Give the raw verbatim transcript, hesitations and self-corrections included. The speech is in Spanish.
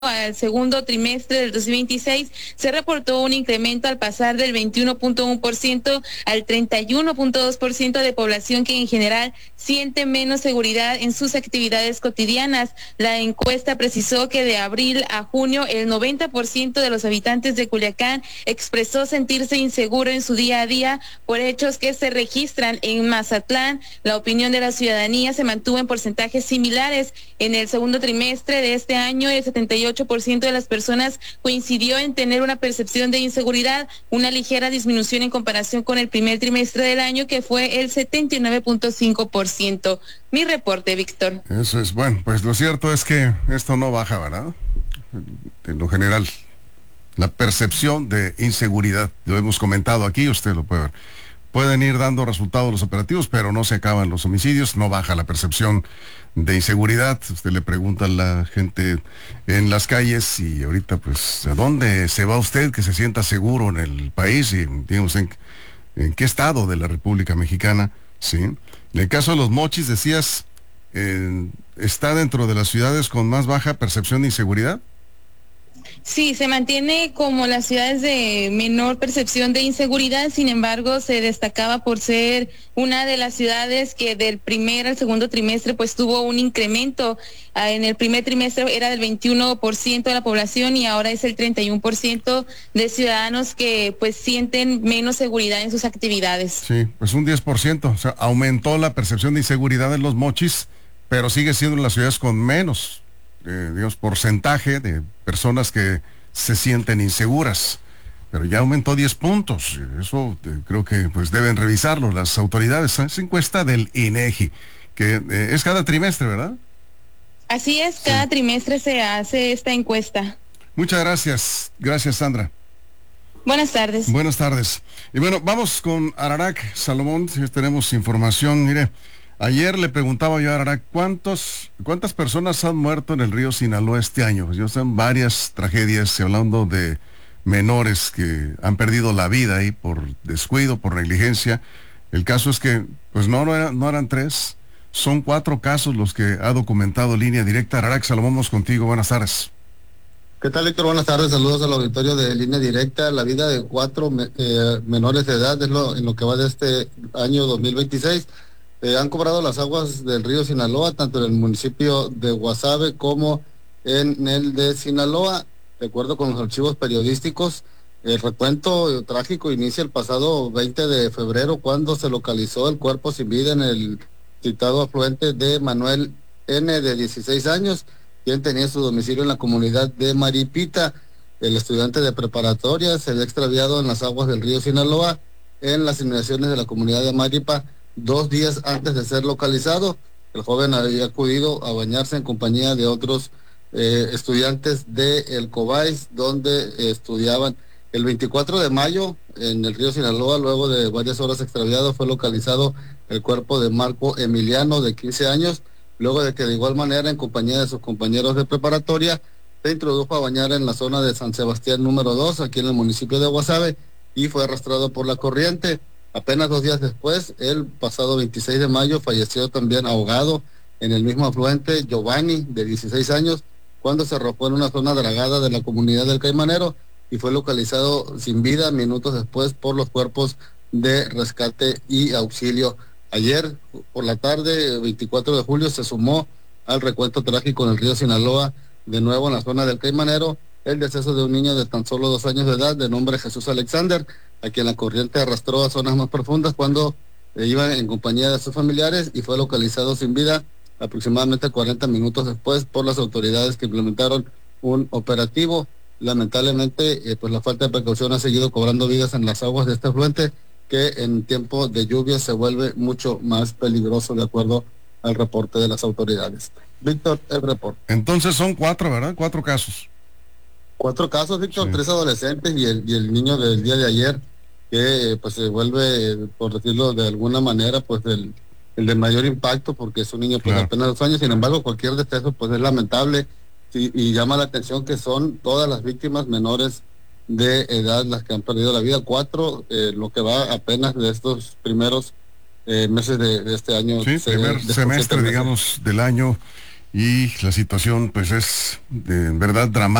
al segundo trimestre del dos mil veintiséis se reportó un incremento al pasar del veintiuno punto uno por ciento al treinta y uno punto dos por ciento de población que en general siente menos seguridad en sus actividades cotidianas. La encuesta precisó que de abril a junio el noventa por ciento de los habitantes de Culiacán expresó sentirse inseguro en su día a día por hechos que se registran en Mazatlán. La opinión de la ciudadanía se mantuvo en porcentajes similares. En el segundo trimestre de este año, el setenta y ocho por ciento de las personas coincidió en tener una percepción de inseguridad, una ligera disminución en comparación con el primer trimestre del año, que fue el setenta y nueve punto cinco por ciento. Mi reporte, Víctor. Eso es, bueno, pues lo cierto es que esto no baja, ¿verdad? En lo general, la percepción de inseguridad, lo hemos comentado aquí, usted lo puede ver. Pueden ir dando resultados los operativos, pero no se acaban los homicidios, no baja la percepción de inseguridad. Usted le pregunta a la gente en las calles y ahorita pues ¿a dónde se va usted que se sienta seguro en el país? Y digamos, ¿en, en qué estado de la República Mexicana? Sí. En el caso de Los Mochis decías, eh, ¿está dentro de las ciudades con más baja percepción de inseguridad? Sí, se mantiene como las ciudades de menor percepción de inseguridad. Sin embargo, se destacaba por ser una de las ciudades que del primer al segundo trimestre pues tuvo un incremento. Ah, en el primer trimestre era del veintiuno por ciento de la población y ahora es el treinta y uno por ciento de ciudadanos que pues sienten menos seguridad en sus actividades. Sí, pues un diez por ciento, o sea, aumentó la percepción de inseguridad en Los Mochis, pero sigue siendo las ciudades con menos Eh, digamos, porcentaje de personas que se sienten inseguras, pero ya aumentó diez puntos. Eso eh, creo que pues deben revisarlo las autoridades. Es encuesta del INEGI, que eh, es cada trimestre, ¿verdad? Así es, cada sí. trimestre se hace esta encuesta. Muchas gracias, gracias Sandra. Buenas tardes. Buenas tardes. Y bueno, vamos con Ararac Salomón, si tenemos información. Mire, ayer le preguntaba yo a Ararac, ¿cuántos, ¿cuántas personas han muerto en el río Sinaloa este año? Pues yo sé varias tragedias, hablando de menores que han perdido la vida ahí por descuido, por negligencia. El caso es que, pues no, no, era, no eran tres, son cuatro casos los que ha documentado Línea Directa. Ararac Salomón, vamos contigo, buenas tardes. ¿Qué tal, Héctor? Buenas tardes, saludos al auditorio de Línea Directa. La vida de cuatro me, eh, menores de edad es lo, en lo que va de este año dos mil veintiséis. Eh, han cobrado las aguas del río Sinaloa, tanto en el municipio de Guasave como en el de Sinaloa. De acuerdo con los archivos periodísticos, el recuento trágico inicia el pasado veinte de febrero, cuando se localizó el cuerpo sin vida en el citado afluente de Manuel N., de dieciséis años, quien tenía su domicilio en la comunidad de Maripita. El estudiante de preparatoria se había extraviado en las aguas del río Sinaloa, en las inmediaciones de la comunidad de Maripa, dos días antes de ser localizado. El joven había acudido a bañarse en compañía de otros eh, estudiantes de El Cobáis, donde eh, estudiaban. El veinticuatro de mayo, en el río Sinaloa, luego de varias horas extraviado, fue localizado el cuerpo de Marco Emiliano, de quince años, luego de que de igual manera, en compañía de sus compañeros de preparatoria, se introdujo a bañar en la zona de San Sebastián número dos, aquí en el municipio de Guasave, y fue arrastrado por la corriente. Apenas dos días después, el pasado veintiséis de mayo, falleció también ahogado en el mismo afluente Giovanni, de dieciséis años, cuando se arrojó en una zona dragada de la comunidad del Caimanero y fue localizado sin vida minutos después por los cuerpos de rescate y auxilio. Ayer por la tarde, veinticuatro de julio, se sumó al recuento trágico en el río Sinaloa, de nuevo en la zona del Caimanero, el deceso de un niño de tan solo dos años de edad, de nombre Jesús Alexander, a quien la corriente arrastró a zonas más profundas cuando eh, iba en compañía de sus familiares y fue localizado sin vida aproximadamente cuarenta minutos después por las autoridades que implementaron un operativo. Lamentablemente, eh, pues la falta de precaución ha seguido cobrando vidas en las aguas de este afluente, que en tiempo de lluvia se vuelve mucho más peligroso, de acuerdo al reporte de las autoridades. Víctor, el reporte. Entonces son cuatro, ¿verdad? Cuatro casos. Cuatro casos, Víctor, sí. Tres adolescentes y el, y el niño del día de ayer, que pues se vuelve, por decirlo de alguna manera, pues el, el de mayor impacto, porque es un niño pues claro. apenas dos años. Sin embargo, cualquier deceso pues es lamentable, y, y llama la atención que son todas las víctimas menores de edad las que han perdido la vida. Cuatro, eh, lo que va apenas de estos primeros eh, meses de, de este año. Sí, se, primer de semestre, digamos, del año. y la situación pues es de en verdad dramática.